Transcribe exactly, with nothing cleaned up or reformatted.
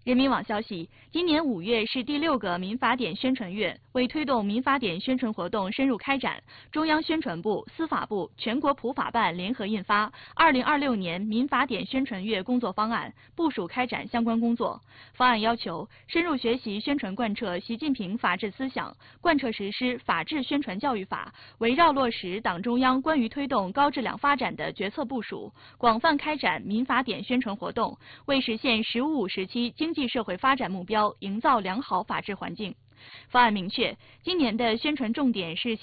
人民网消息，今年五月是第六个民法典宣传月。为推动民法典宣传活动深入开展，中央宣传部、司法部、全国普法办联合印发《二零二六年民法典宣传月工作方案》，部署开展相关工作。方案要求深入学习宣传贯彻习近平法治思想，贯彻实施法治宣传教育法，围绕落实党中央关于推动高质量发展的决策部署，广泛开展民法典宣传活动，为实现“十五五”时期经济社会发展目标营造良好法治环境。方案明确，今年的宣传重点是